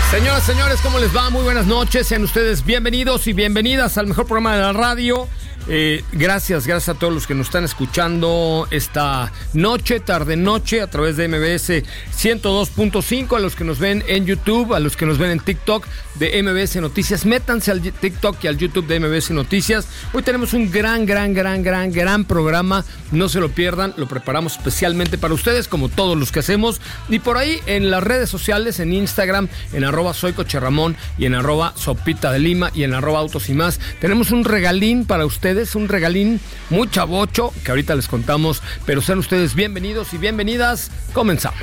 Señoras, señores, ¿cómo les va? Muy buenas noches. Sean ustedes bienvenidos y bienvenidas al mejor programa de la radio. Gracias a todos los que nos están escuchando esta noche, tarde-noche, a través de MBS 102.5, a los que nos ven en YouTube, a los que nos ven en TikTok de MBS Noticias. Métanse al TikTok y al YouTube de MBS Noticias. Hoy tenemos un gran programa. No se lo pierdan, lo preparamos especialmente para ustedes, como todos los que hacemos. Y por ahí en las redes sociales, en Instagram, en @soycocherramón y en @sopita de Lima y en @autos y más, tenemos un regalín para ustedes. Un regalín muy chavocho que ahorita les contamos, pero sean ustedes bienvenidos y bienvenidas. Comenzamos.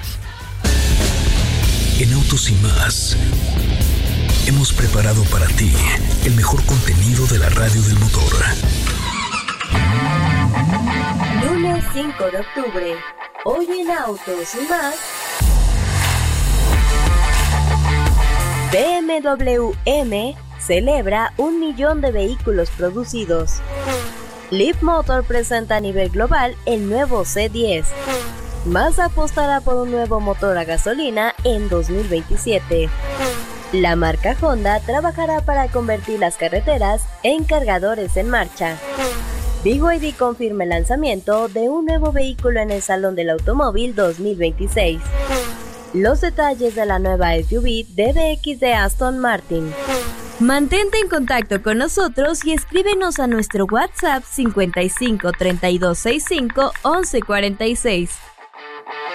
En Autos y Más hemos preparado para ti el mejor contenido de la radio del motor. Lunes 5 de octubre, hoy en Autos y Más, BMW M celebra 1 millón de vehículos producidos. Leapmotor presenta a nivel global el nuevo C10. Mazda apostará por un nuevo motor a gasolina en 2027. La marca Honda trabajará para convertir las carreteras en cargadores en marcha. BYD confirma el lanzamiento de un nuevo vehículo en el Salón del Automóvil 2026. Los detalles de la nueva SUV DBX de Aston Martin. Mantente en contacto con nosotros y escríbenos a nuestro WhatsApp 55 32 65 11 46.